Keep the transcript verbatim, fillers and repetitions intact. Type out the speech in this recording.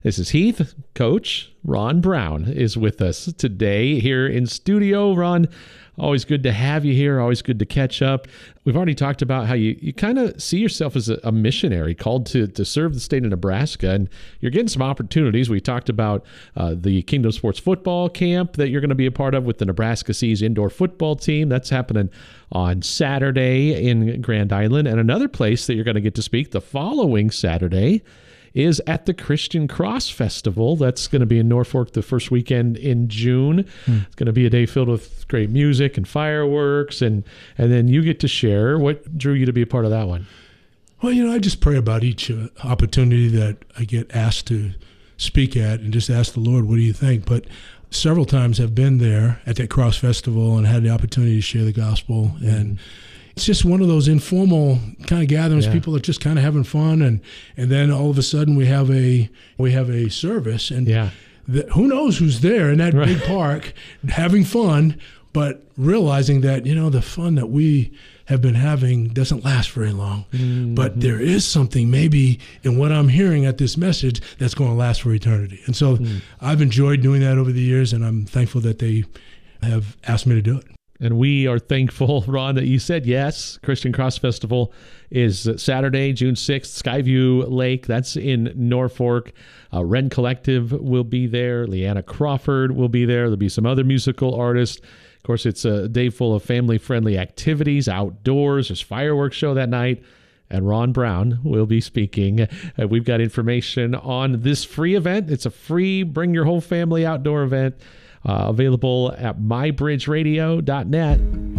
This is Heath. Coach Ron Brown is with us today here in studio. Ron, always good to have you here. Always good to catch up. We've already talked about how you, you kind of see yourself as a, a missionary called to, to serve the state of Nebraska, and you're getting some opportunities. We talked about uh, the Kingdom Sports Football Camp that you're going to be a part of with the Nebraska Seas indoor football team. That's happening on Saturday in Grand Island. And another place that you're going to get to speak the following Saturday is at the Christian Cross Festival. That's going to be in Norfolk the first weekend in June. Hmm. It's going to be a day filled with great music and fireworks, and and then you get to share. What drew you to be a part of that one? Well, you know, I just pray about each uh, opportunity that I get asked to speak at and just ask the Lord, what do you think? But several times I've been there at that Cross Festival and had the opportunity to share the gospel, mm-hmm. and it's just one of those informal kind of gatherings. Yeah. People are just kind of having fun, and, and then all of a sudden we have a we have a service, and yeah. the, who knows who's there in that right. big park having fun, but realizing that, you know, the fun that we have been having doesn't last very long. Mm-hmm. But there is something maybe in what I'm hearing at this message that's going to last for eternity. And so mm. I've enjoyed doing that over the years, and I'm thankful that they have asked me to do it. And we are thankful, Ron, that you said yes. Christian Cross Festival is Saturday, June sixth, Skyview Lake. That's in Norfolk. Uh, Ren Collective will be there. Leanna Crawford will be there. There'll be some other musical artists. Of course, it's a day full of family-friendly activities, outdoors. There's fireworks show that night. And Ron Brown will be speaking. Uh, we've got information on this free event. It's a free bring your whole family outdoor event. Uh, available at my bridge radio dot net.